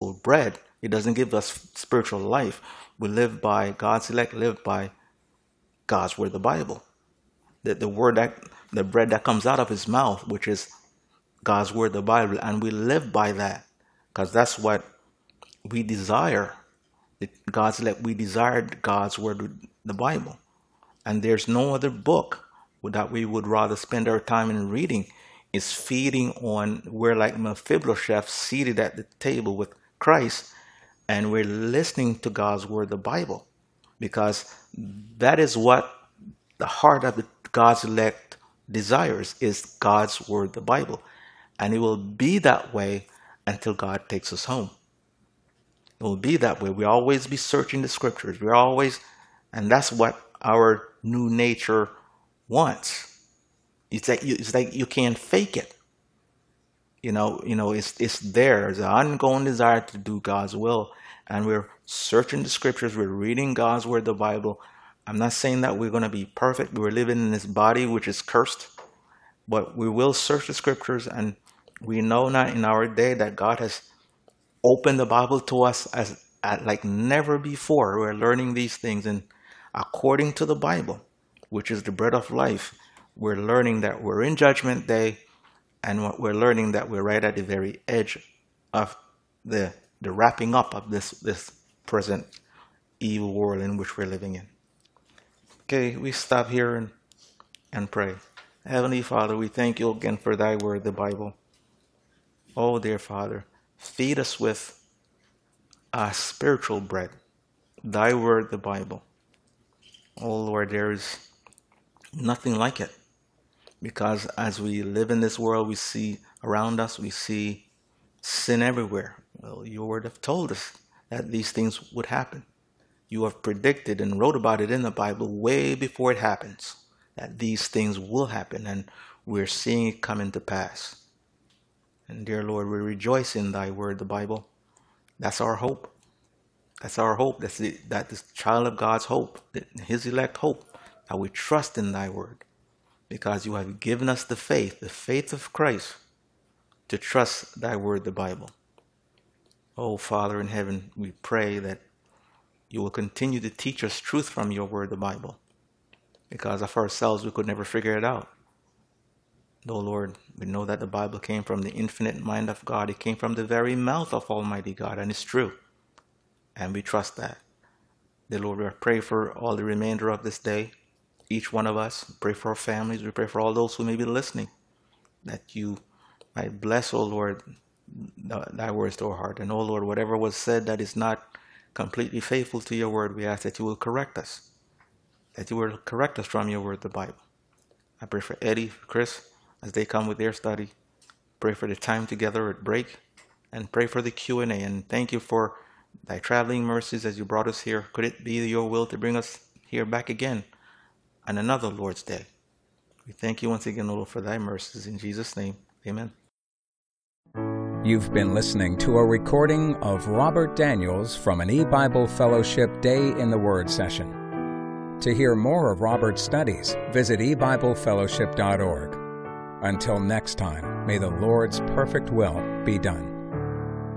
spiritual bread. It doesn't give us spiritual life. We live by God's elect, live by God's word, the Bible. The bread that comes out of his mouth, which is God's word, the Bible, and we live by that because that's what we desire. God's elect, we desired God's word, the Bible. And there's no other book that we would rather spend our time in reading. Is feeding on, we're like Mephibosheth seated at the table with Christ, and we're listening to God's word, the Bible, because that is what the heart of God's elect desires, is God's word, the Bible. And it will be that way until God takes us home. It will be that way. We always be searching the scriptures. We're always, and that's what our new nature wants. It's like you can't fake it. It's there. It's an ongoing desire to do God's will. And we're searching the scriptures. We're reading God's word, the Bible. I'm not saying that we're going to be perfect. We're living in this body which is cursed. But we will search the scriptures, and we know now in our day that God has opened the Bible to us as like never before. We're learning these things, and according to the Bible, which is the bread of life, we're learning that we're in Judgment Day, and we're learning that we're right at the very edge of the wrapping up of this present evil world in which we're living in. Okay, we stop here and pray. Heavenly Father, we thank you again for thy word, the Bible. Oh, dear Father, feed us with a spiritual bread, thy word, the Bible. Oh, Lord, there is nothing like it. Because as we live in this world, we see around us, we see sin everywhere. Well, your word have told us that these things would happen. You have predicted and wrote about it in the Bible way before it happens, that these things will happen, and we're seeing it come into pass. And dear Lord, we rejoice in thy word, the Bible. That's our hope. That's our hope. That is the child of God's hope, his elect hope, that we trust in thy word. Because you have given us the faith of Christ, to trust thy word, the Bible. Oh, Father in heaven, we pray that you will continue to teach us truth from your word, the Bible. Because of ourselves, we could never figure it out. Though, Lord, we know that the Bible came from the infinite mind of God. It came from the very mouth of Almighty God, and it's true. And we trust that. Dear Lord, we pray for all the remainder of this day. Each one of us, pray for our families. We pray for all those who may be listening, that you might bless, O Lord, thy words to our heart. And, O Lord, whatever was said that is not completely faithful to your word, we ask that you will correct us, that you will correct us from your word, the Bible. I pray for Eddie, for Chris, as they come with their study. Pray for the time together at break, and pray for the Q&A. And thank you for thy traveling mercies as you brought us here. Could it be your will to bring us here back again on another Lord's Day? We thank you once again, Lord, for thy mercies. In Jesus' name, amen. You've been listening to a recording of Robert Daniels from an E-Bible Fellowship Day in the Word session. To hear more of Robert's studies, visit ebiblefellowship.org. Until next time, may the Lord's perfect will be done.